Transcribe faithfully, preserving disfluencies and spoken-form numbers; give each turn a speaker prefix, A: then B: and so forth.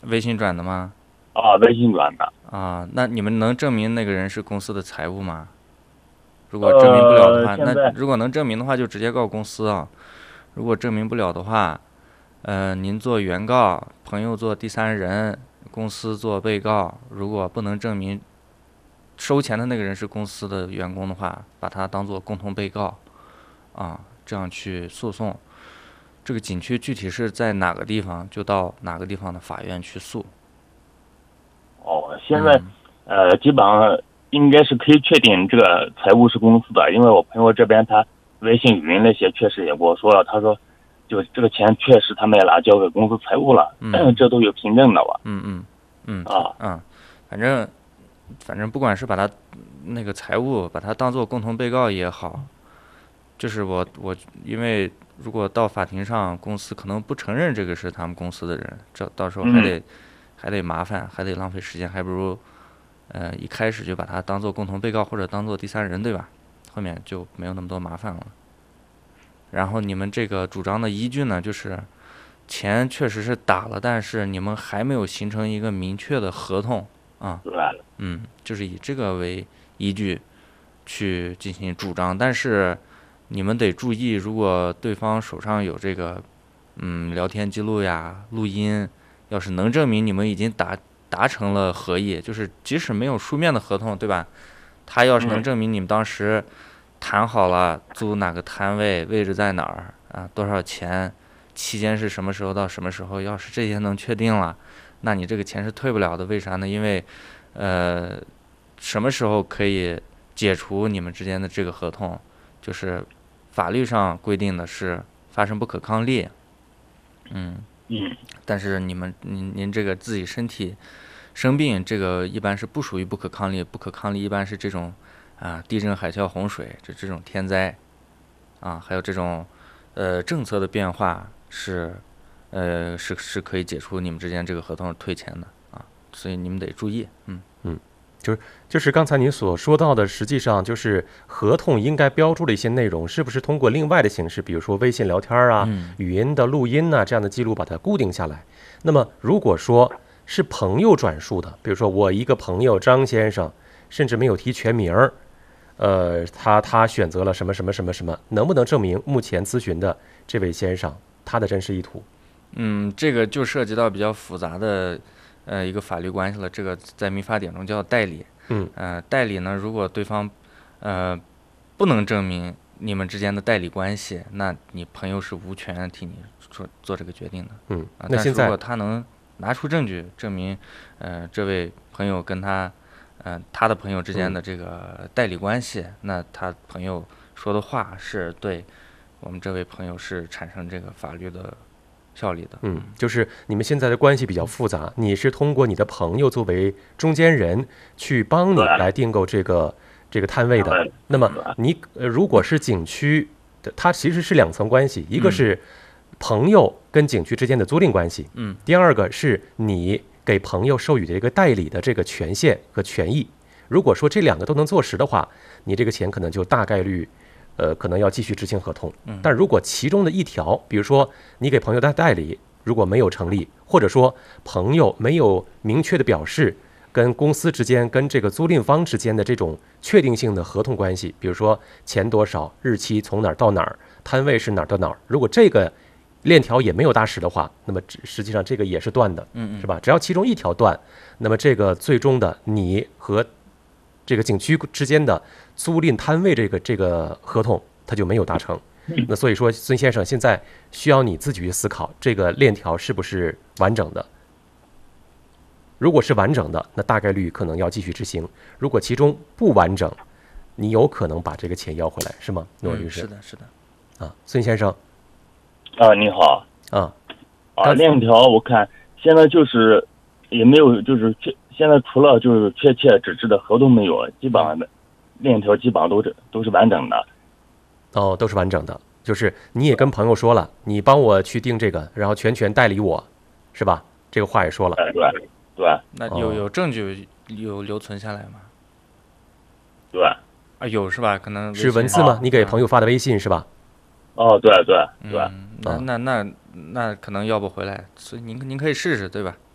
A: 微信转的吗？
B: 啊，微信转的。
A: 啊，那你们能证明那个人是公司的财务吗？如果证明不了的
B: 呃，
A: 话，那
B: 现在
A: 如果能证明的话，就直接告公司啊。如果证明不了的话，呃，您做原告，朋友做第三人，公司做被告。如果不能证明收钱的那个人是公司的员工的话，把他当做共同被告啊，这样去诉讼。这个景区具体是在哪个地方，就到哪个地方的法院去诉。
B: 哦，现在
A: 嗯
B: 呃，基本上应该是可以确定这个财务是公司的，因为我朋友这边他微信语音那些确实也跟我说了，他说就这个钱确实他们也拿交给公司财务了，
A: 嗯
B: 这都有凭证的吧？
A: 嗯嗯嗯
B: 啊，
A: 嗯，反正反正不管是把他那个财务把他当做共同被告也好，就是我我因为如果到法庭上，公司可能不承认这个是他们公司的人，这到时候还
B: 嗯，
A: 得还得麻烦，还得浪费时间，还不如呃一开始就把他当做共同被告或者当做第三人，对吧？后面就没有那么多麻烦了。然后你们这个主张的依据呢，就是钱确实是打了，但是你们还没有形成一个明确的合同啊。
B: 对，
A: 嗯，就是以这个为依据去进行主张，但是你们得注意，如果对方手上有这个嗯聊天记录呀、录音，要是能证明你们已经达达成了合意，就是即使没有书面的合同，对吧？他要是能
B: 嗯
A: 证明你们当时谈好了租哪个摊位，位置在哪儿啊，多少钱，期间是什么时候到什么时候，要是这些能确定了，那你这个钱是退不了的。为啥呢？因为呃，什么时候可以解除你们之间的这个合同？就是法律上规定的是发生不可抗力，嗯，
B: 嗯
A: 但是你们您您这个自己身体生病，这个一般是不属于不可抗力，不可抗力一般是这种啊地震、海啸、洪水这这种天灾啊，还有这种呃政策的变化是呃是是可以解除你们之间这个合同退钱的啊，所以你们得注意，嗯。
C: 嗯，就是就是刚才您所说到的，实际上就是合同应该标注的一些内容，是不是通过另外的形式，比如说微信聊天啊、
A: 嗯
C: 语音的录音呐、这样的记录把它固定下来？那么如果说是朋友转述的，比如说我一个朋友张先生，甚至没有提全名儿，呃，他他选择了什么什么什么什么，能不能证明目前咨询的这位先生他的真实意图？
A: 嗯，这个就涉及到比较复杂的呃一个法律关系了。这个在民法典中叫代理。
C: 嗯
A: 呃，代理呢，如果对方呃不能证明你们之间的代理关系，那你朋友是无权替你做做这个决定的
C: 嗯，
A: 啊。
C: 那现在
A: 但是如果他能拿出证据证明，呃，这位朋友跟他呃他的朋友之间
C: 嗯
A: 的这个代理关系，那他朋友说的话是对我们这位朋友是产生这个法律的效力的。
C: 嗯，就是你们现在的关系比较复杂，你是通过你的朋友作为中间人去帮你
B: 对，
C: 来订购这个这个摊位的。
B: 对
C: 那么
B: 对，
C: 你呃，如果是景区的，它其实是两层关系，一个
A: 嗯
C: 是朋友跟景区之间的租赁关系，
A: 嗯
C: 第二个是你给朋友授予的一个代理的这个权限和权益。如果说这两个都能做实的话，你这个钱可能就大概率，呃，可能要继续执行合同。
A: 嗯
C: 但如果其中的一条，比如说你给朋友的代理如果没有成立，或者说朋友没有明确的表示跟公司之间、跟这个租赁方之间的这种确定性的合同关系，比如说钱多少、日期从哪儿到哪儿、摊位是哪儿到哪儿，如果这个链条也没有搭实的话，那么实际上这个也是断的，
A: 嗯
C: 是吧？只要其中一条断，那么这个最终的你和这个景区之间的租赁摊位这个这个合同，它就没有达成。那所以说，孙先生现在需要你自己去思考这个链条是不是完整的。如果是完整的，那大概率可能要继续执行；如果其中不完整，你有可能把这个钱要回来，是吗？诺尔律
A: 嗯，
C: 师
A: 是的，是的。
C: 啊，孙先生
B: 啊，你好。
C: 啊，
B: 啊，
C: 刚
B: 链条我看现在就是也没有，就是确现在除了就是确切纸质的合同没有，基本上的链条基本上都是都是完整的。
C: 哦，都是完整的，就是你也跟朋友说了，你帮我去订这个，然后全权代理我，是吧？这个话也说了。
B: 哎，对对
A: 那有
C: 哦
A: 有证据有留存下来吗？
B: 对，
A: 啊，有是吧？可能微
C: 是文
A: 信
C: 字吗？你给朋
A: 友
C: 友发的微信是吧？
B: 哦，对对对，
A: 嗯，那
C: 啊
A: 那那那可能要不回来，所以您您可以试试，对吧？